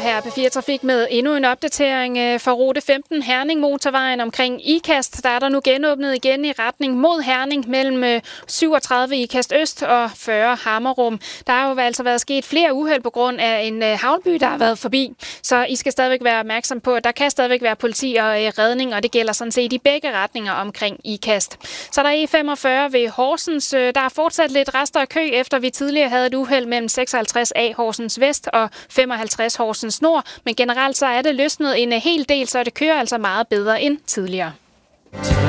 her er P4 Trafik med endnu en opdatering for rute 15 Herning-motorvejen omkring Ikast. Der er der nu genåbnet igen i retning mod Herning mellem 37 Ikast Øst og 40 Hammerum. Der har jo altså været sket flere uheld på grund af en havlby, der har været forbi. Så I skal stadigvæk være opmærksom på, at der kan stadigvæk være politi og redning, og det gælder sådan set i begge retninger omkring Ikast. Så der er E45 ved Horsens. Der er fortsat lidt rester af kø, efter vi tidligere havde et uheld mellem 56A Horsens Vest og 55 Horsens Nord, men generelt så er det løsnet en hel del, så det kører altså meget bedre end tidligere.